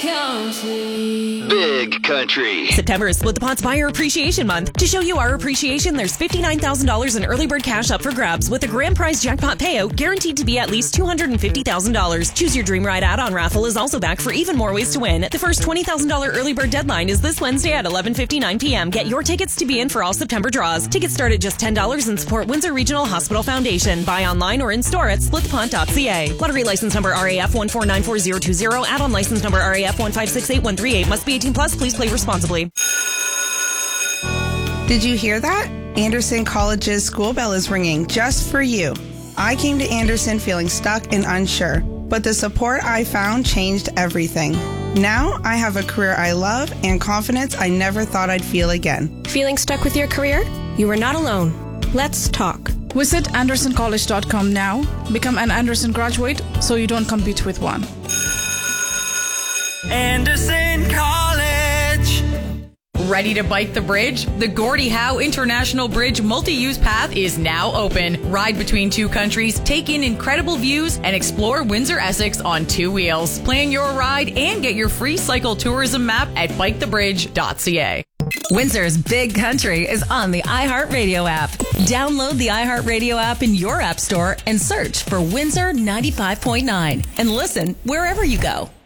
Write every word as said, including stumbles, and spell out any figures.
Country. Big Country. September is Split the Pot's Buyer Appreciation Month. To show you our appreciation, there's fifty-nine thousand dollars in early bird cash up for grabs with a grand prize jackpot payout guaranteed to be at least two hundred fifty thousand dollars. Choose Your Dream Ride add-on raffle is also back for even more ways to win. The first twenty thousand dollars early bird deadline is this Wednesday at eleven fifty-nine p.m. Get your tickets to be in for all September draws. Tickets start at just ten dollars and support Windsor Regional Hospital Foundation. Buy online or in store at split the pot dot c a. Lottery license number R A F one four nine four zero two zero. Add-on license number R A F one five six eight one three eight. Must be eighteen plus. Please play responsibly. Did you hear that? Anderson College's school bell is ringing just for you. I came to Anderson feeling stuck and unsure, but the support I found changed everything. Now I have a career I love and confidence I never thought I'd feel again. Feeling stuck with your career? You are not alone. Let's talk. Visit anderson college dot com now. Become an Anderson graduate so you don't compete with one. Anderson College. Ready to bike the bridge? The Gordie Howe International Bridge multi-use path is now open. Ride between two countries, take in incredible views, and explore Windsor-Essex on two wheels. Plan your ride and get your free cycle tourism map at bike the bridge dot c a. Windsor's Big Country is on the iHeartRadio app. Download the iHeartRadio app in your app store and search for Windsor ninety-five point nine and listen wherever you go.